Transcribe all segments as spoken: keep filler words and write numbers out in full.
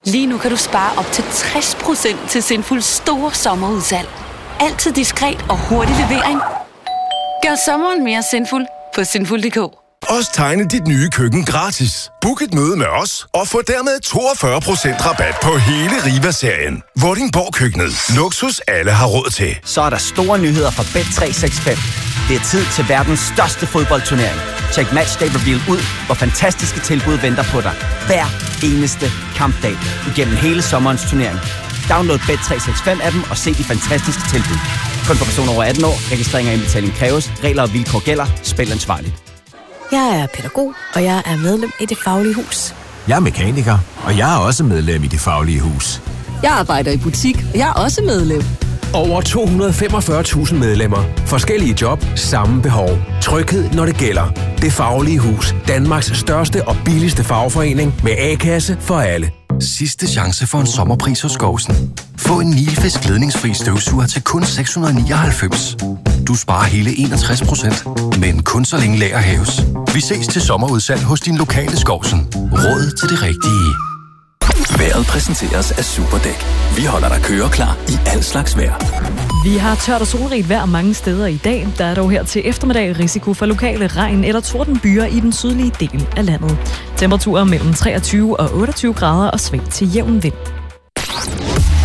Lige nu kan du spare op til tres procent til Sinfuls store sommerudsalg. Altid diskret og hurtig levering. Gør sommeren mere sinful på sinful punktum d k. Også tegne dit nye køkken gratis. Book et møde med os og få dermed toogfyrre procent rabat på hele Riva-serien. Vordingborg Køkkenet. Luksus alle har råd til. Så er der store nyheder fra Bet tre seks fem. Det er tid til verdens største fodboldturnering. Check Matchday Reveal ud, hvor fantastiske tilbud venter på dig. Hver eneste kampdag igennem hele sommerens turnering. Download Bet tre seks fem appen og se de fantastiske tilbud. Kun for personer over atten år. Registrering og indbetaling kræves. Regler og vilkår gælder. Spil ansvarligt. Jeg er pædagog, og jeg er medlem i Det Faglige Hus. Jeg er mekaniker, og jeg er også medlem i Det Faglige Hus. Jeg arbejder i butik, og jeg er også medlem. Over to hundrede og femogfyrre tusind medlemmer. Forskellige job, samme behov. Tryghed, når det gælder. Det Faglige Hus. Danmarks største og billigste fagforening med A-kasse for alle. Sidste chance for en sommerpris hos Skovsen. Få en Nilfisk ledningsfri støvsuger til kun seks hundrede og nioghalvfems. Du sparer hele enogtres procent, men kun så længe lager hæves. Vi ses til sommerudsalg hos din lokale Skovsen. Råd til det rigtige. Vejret præsenteres af Superdæk. Vi holder dig køreklar i al slags vejr. Vi har tørt og solrigt vejr mange steder i dag. Der er dog her til eftermiddag risiko for lokale regn- eller tordenbyer i den sydlige del af landet. Temperaturer mellem treogtyve og otteogtyve grader og svag til jævn vind.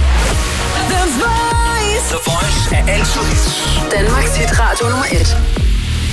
The Voice er altid Danmarks hit radio nummer et.